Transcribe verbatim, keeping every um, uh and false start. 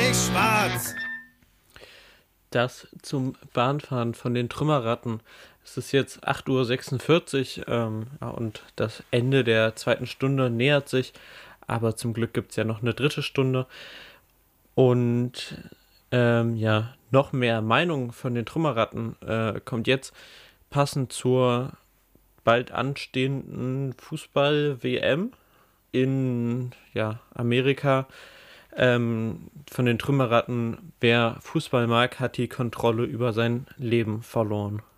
mich schwarz. Das zum Bahnfahren von den Trümmerratten. Es ist jetzt acht Uhr sechsundvierzig ähm, ja, und das Ende der zweiten Stunde nähert sich. Aber zum Glück gibt es ja noch eine dritte Stunde. Und ähm, ja, noch mehr Meinung von den Trümmerratten äh, kommt jetzt passend zur bald anstehenden Fußball-W M in ja, Amerika. Ähm, von den Trümmerratten, wer Fußball mag, hat die Kontrolle über sein Leben verloren.